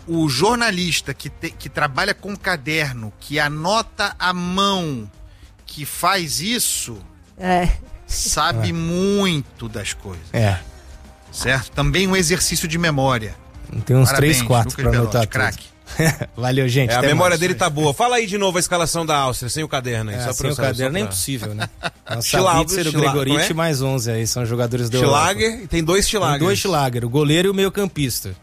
o jornalista que trabalha com caderno, que anota à mão, que faz isso, sabe muito das coisas. Certo? Também um exercício de memória. Tem uns 3, 4 para anotar. Craque. Valeu, gente. A memória dele tá boa. Fala aí de novo a escalação da Áustria, sem o caderno aí. Sem o caderno é impossível, né? Schlager, o Gregorich mais 11 aí, são jogadores do Schlager, e tem 2 Schlager. Tem 2 Schlager, o goleiro e o meio-campista.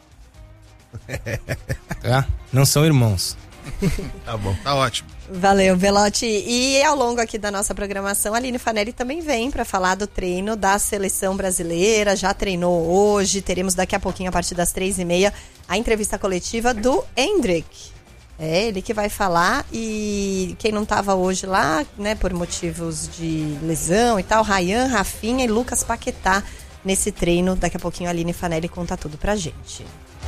Tá? Não são irmãos. Tá bom, tá ótimo. Valeu, Belotti. E ao longo aqui da nossa programação, a Aline Fanelli também vem para falar do treino da seleção brasileira. Já treinou hoje, teremos daqui a pouquinho, a partir das 3h30, a entrevista coletiva do Endrick. É ele que vai falar, e quem não estava hoje lá, né, por motivos de lesão e tal, Ryan, Rafinha e Lucas Paquetá nesse treino. Daqui a pouquinho a Aline Fanelli conta tudo pra gente.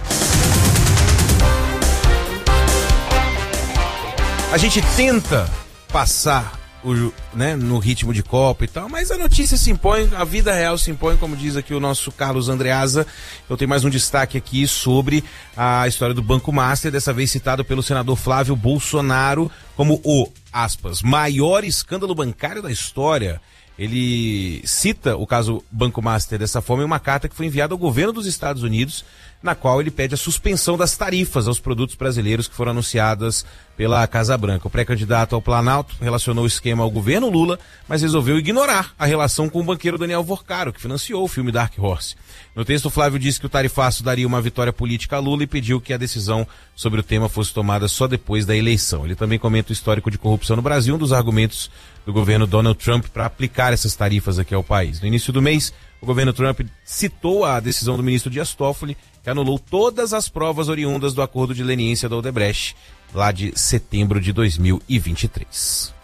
A gente tenta passar no ritmo de Copa e tal, mas a notícia se impõe, a vida real se impõe, como diz aqui o nosso Carlos Andreasa. Eu tenho mais um destaque aqui sobre a história do Banco Master, dessa vez citado pelo senador Flávio Bolsonaro como o, aspas, maior escândalo bancário da história. Ele cita o caso Banco Master dessa forma em uma carta que foi enviada ao governo dos Estados Unidos, na qual ele pede a suspensão das tarifas aos produtos brasileiros que foram anunciadas pela Casa Branca. O pré-candidato ao Planalto relacionou o esquema ao governo Lula, mas resolveu ignorar a relação com o banqueiro Daniel Vorcaro, que financiou o filme Dark Horse. No texto, Flávio disse que o tarifaço daria uma vitória política a Lula e pediu que a decisão sobre o tema fosse tomada só depois da eleição. Ele também comenta o histórico de corrupção no Brasil, um dos argumentos do governo Donald Trump para aplicar essas tarifas aqui ao país. No início do mês, o governo Trump citou a decisão do ministro Dias Toffoli, que anulou todas as provas oriundas do acordo de leniência da Odebrecht, lá de setembro de 2023.